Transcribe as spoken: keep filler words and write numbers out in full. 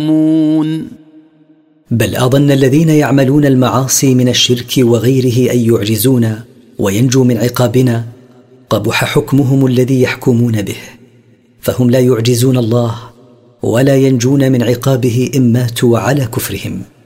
بل أظن الذين يعملون المعاصي من الشرك وغيره أن يعجزون وينجوا من عقابنا قبح حكمهم الذي يحكمون به، فهم لا يعجزون الله ولا ينجون من عقابه إن ماتوا على كفرهم.